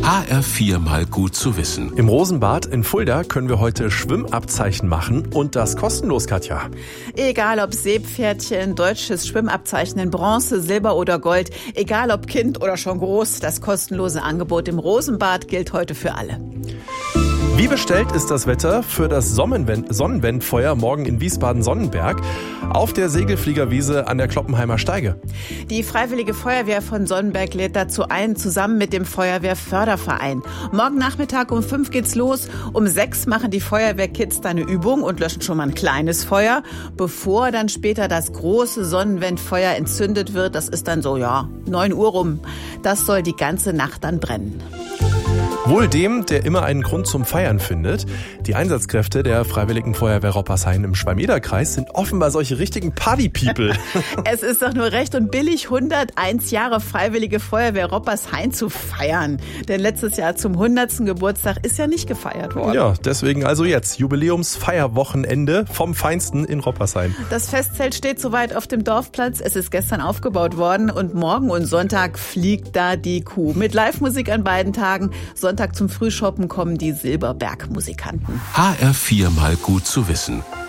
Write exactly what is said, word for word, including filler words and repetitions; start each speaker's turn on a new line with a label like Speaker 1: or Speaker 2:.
Speaker 1: H R vier mal gut zu wissen.
Speaker 2: Im Rosenbad in Fulda können wir heute Schwimmabzeichen machen und das kostenlos, Katja.
Speaker 3: Egal ob Seepferdchen, deutsches Schwimmabzeichen in Bronze, Silber oder Gold, egal ob Kind oder schon groß, das kostenlose Angebot im Rosenbad gilt heute für alle.
Speaker 2: Wie bestellt ist das Wetter für das Sonnenwend- Sonnenwendfeuer morgen in Wiesbaden-Sonnenberg auf der Segelfliegerwiese an der Kloppenheimer Steige?
Speaker 3: Die Freiwillige Feuerwehr von Sonnenberg lädt dazu ein, zusammen mit dem Feuerwehrförderverein. Morgen Nachmittag um fünf geht's los. Um sechs machen die Feuerwehrkids dann eine Übung und löschen schon mal ein kleines Feuer, bevor dann später das große Sonnenwendfeuer entzündet wird. Das ist dann so, ja, neun Uhr rum. Das soll die ganze Nacht dann brennen.
Speaker 2: Wohl dem, der immer einen Grund zum Feiern findet. Die Einsatzkräfte der Freiwilligen Feuerwehr Roppershain im Schwalm-Eder-Kreis sind offenbar solche richtigen Party-People.
Speaker 3: Es ist doch nur recht und billig, hunderteins Jahre Freiwillige Feuerwehr Roppershain zu feiern. Denn letztes Jahr zum hundertsten Geburtstag ist ja nicht gefeiert worden.
Speaker 2: Ja, deswegen also jetzt Jubiläumsfeierwochenende vom Feinsten in Roppershain.
Speaker 3: Das Festzelt steht soweit auf dem Dorfplatz. Es ist gestern aufgebaut worden und morgen und Sonntag fliegt da die Kuh. Mit Live-Musik an beiden Tagen. Sonntag zum Frühschoppen kommen die Silberberg-Musikanten.
Speaker 1: H R vier mal gut zu wissen.